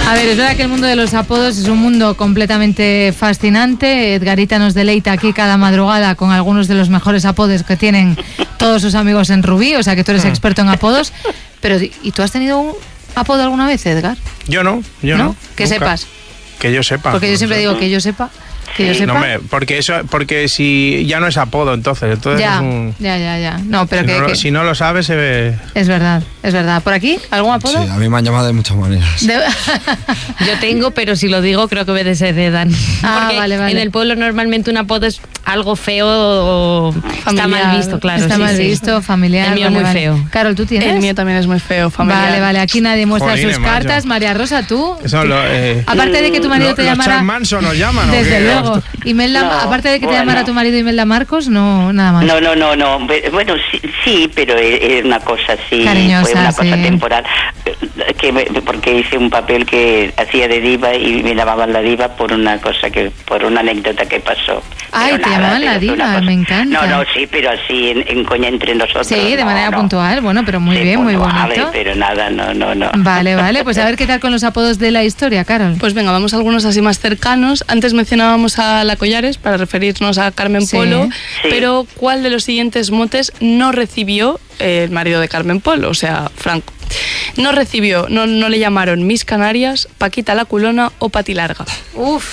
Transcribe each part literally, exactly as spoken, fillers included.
A ver, es verdad que el mundo de los apodos es un mundo completamente fascinante. Edgarita nos deleita aquí cada madrugada con algunos de los mejores apodos que tienen todos sus amigos en Rubí, o sea que tú eres experto en apodos. Pero, ¿y tú has tenido un apodo alguna vez, Edgar? Yo no, yo no. no. Que nunca. sepas. Que yo sepa. Porque yo siempre digo que yo sepa. Que yo sepa. No, me, porque eso, porque si ya no es apodo, entonces, entonces ya, es un... ya, ya, ya. No, pero si, que, no, que... si no lo sabes, se ve... Es verdad, es verdad. ¿Por aquí? ¿Algún apodo? Sí, a mí me han llamado de muchas maneras. De... Yo tengo, pero si lo digo creo que me desheredan. Ah, Porque vale, vale. en el pueblo normalmente un apodo es algo feo o familiar, está mal visto, claro. Está sí, mal sí. visto, familiar. El mío vale, es muy vale. feo. Carol, ¿tú tienes? El mío también es muy feo, familiar. Vale, vale, aquí nadie muestra Jolines, sus macho. cartas. María Rosa, ¿tú? Son los, eh, Aparte de que tu marido lo- te los llamara... Charles Manson nos llaman, ¿o Desde qué? luego. Imelda, No, aparte de que te bueno. llamara tu marido Imelda Marcos, no, nada más. No, no, no, no. Bueno, sí, sí, pero es una cosa así, Cariñosa, fue una cosa sí. temporal, que me- porque hice un papel que hacía de diva y me llamaban la diva por una cosa que, por una anécdota que pasó. Ay, Pero te nada, llamaban la pero fue una diva, cosa- me encanta. No, no, sí, pero así en, en coña entre nosotros. Sí, de no, manera no. puntual, bueno, pero muy Sí, bien, muy puntual, bonito. pero nada, no, no, no. Vale, vale, pues a ver qué tal con los apodos de la historia, Carol. Pues venga, vamos a algunos así más cercanos. Antes mencionábamos a La Collares para referirnos a Carmen Sí. Polo, Sí. pero ¿cuál de los siguientes motes no recibió el marido de Carmen Polo, o sea, Franco? No recibió, no, no le llamaron Miss Canarias, Paquita la Culona o Pati Larga. Uf.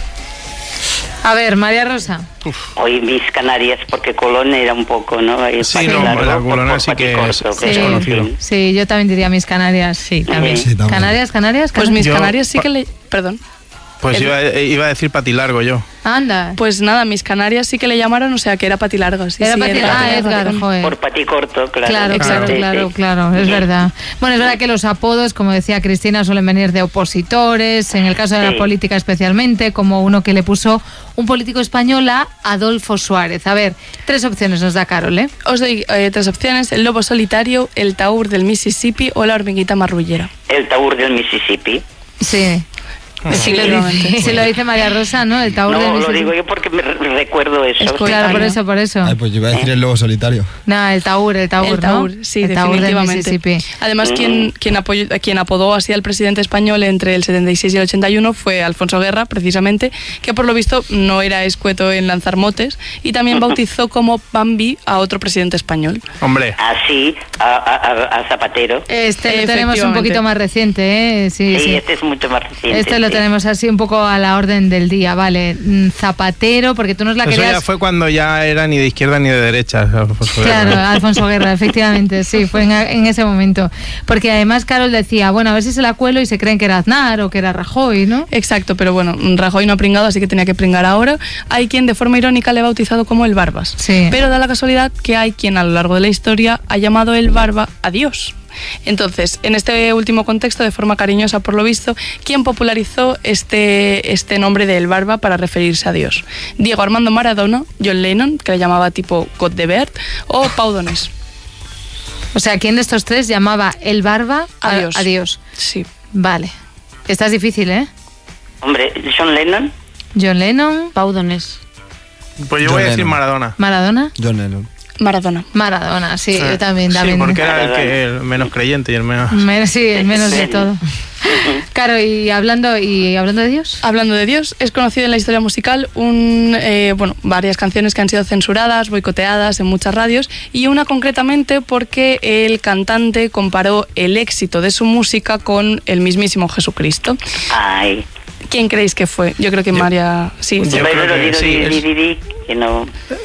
A ver, María Rosa. Hoy mis Canarias, porque Colón era un poco, ¿no? El Sí, Pati no, Largo, la por- Colona por sí Pati que es- Corto, es pero, en conocido. fin. Sí, yo también diría mis Canarias. Sí, también. Sí, también. Canarias, Canarias, Pues Canarias. Miss Yo- Canarias sí que le... Perdón. Pues El- iba, iba a decir patilargo yo. Anda. Pues nada, Miss Canarias sí que le llamaron, o sea, que era Pati Larga. Sí, Era sí, Pati- era ah, Pati Edgar, Larga. joder. Por Pati Corto, claro. Claro, claro, Sí, claro, sí. claro, es verdad. Bueno, es verdad que los apodos, como decía Cristina, suelen venir de opositores, en el caso de la Sí. política especialmente, como uno que le puso un político español a Adolfo Suárez. A ver, tres opciones nos da Carol, ¿eh? Os doy eh, tres opciones: el lobo solitario, el taur del Mississippi o la hormiguita marrullera. El taur del Mississippi. Sí. Si lo, dice, si lo dice María Rosa, ¿no? El taur del No, lo Mississippi. digo yo porque me re- recuerdo eso. Es Claro, por eso, por eso. Ay, pues yo iba a decir el lobo solitario. No, el taur, el taur, El taur, ¿no? sí, el taur del definitivamente. Mississippi. Además, quien, quien, apoyó, quien apodó así al presidente español entre el setenta y seis y el ochenta y uno fue Alfonso Guerra, precisamente, que por lo visto no era escueto en lanzar motes, y también bautizó como Bambi a otro presidente español. Hombre, Así, a, a- a Zapatero. Este lo tenemos un Efectivamente. poquito más reciente, ¿eh? Sí, Sí, sí. este es mucho más reciente. Este lo sí. tenemos así un poco a la orden del día, vale. Mm, Zapatero, porque tú nos la eso querías... ya fue cuando ya era ni de izquierda ni de derecha. Alfonso Guerra. Claro, Alfonso Guerra, efectivamente, sí, fue en, en ese momento. Porque además Carol decía, bueno, a ver si se la cuelo y se creen que era Aznar o que era Rajoy, ¿no? Exacto, pero bueno, Rajoy no ha pringado, así que tenía que pringar ahora. Hay quien de forma irónica le ha bautizado como el Barbas. Sí. Pero da la casualidad que hay quien a lo largo de la historia ha llamado el Barba a Dios. Entonces, en este último contexto, de forma cariñosa por lo visto, ¿quién popularizó este, este nombre de El Barba para referirse a Dios? Diego Armando Maradona, John Lennon, que le llamaba tipo God de Bert, o Pau Donés. O sea, ¿quién de estos tres llamaba el barba a, A Dios. a Dios? Sí. Vale. Esta es difícil, ¿eh? Hombre, John Lennon. John Lennon, Pau Donés. Pues yo John voy a decir Lennon. Maradona. Maradona. John Lennon. Maradona. Maradona, sí, yo también. Sí, también. porque era el, que, el menos creyente y el menos... Men- sí, el menos de todo. Claro, y hablando, y hablando de Dios. Hablando de Dios, es conocido en la historia musical un, eh, bueno, varias canciones que han sido censuradas, boicoteadas en muchas radios, y una concretamente porque el cantante comparó el éxito de su música con el mismísimo Jesucristo. Ay. ¿Quién creéis que fue? Yo creo que María... Sí, Yo sí. creo Pero que di, sí, di, es- di, di, di, que no.